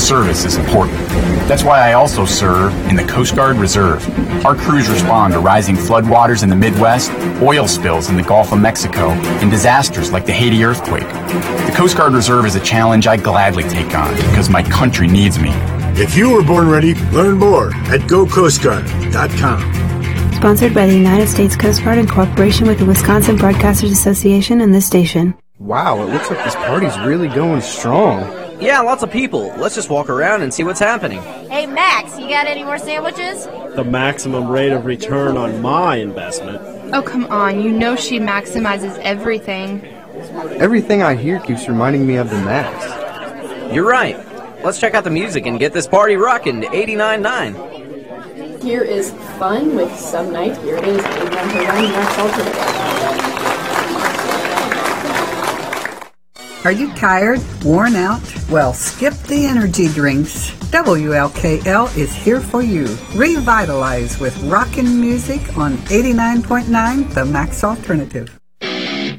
service is important. That's why I also serve in the Coast Guard Reserve. Our crews respond to rising floodwaters in the Midwest, oil spills in the Gulf of Mexico, and disasters like the Haiti earthquake. The Coast Guard Reserve is a challenge I gladly take on because my country needs me. If you were born ready, learn more at GoCoastGuard.com. Sponsored by the United States Coast Guard in cooperation with the Wisconsin Broadcasters Association and this station. Wow, it looks like this party's really going strong. Yeah, lots of people. Let's just walk around and see what's happening. Hey, Max, you got any more sandwiches? The maximum rate of return on my investment. Oh, come on. You know she maximizes everything. Everything I hear keeps reminding me of the Max. You're right. Let's check out the music and get this party rocking to 89.9. Here is fun with some night. Here is 89.9 Max Alternative. Are you tired? Worn out? Well, skip the energy drinks. WLKL is here for you. Revitalize with rockin' music on 89.9 The Max Alternative.